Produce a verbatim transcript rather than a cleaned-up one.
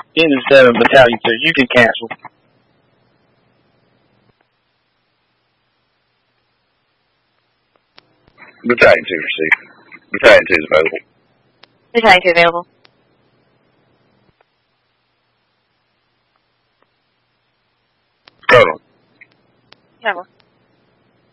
Engine seven, Battalion two. You can cancel. Battalion two received. Battalion two is available. Battalion two available. Colonel. Colonel.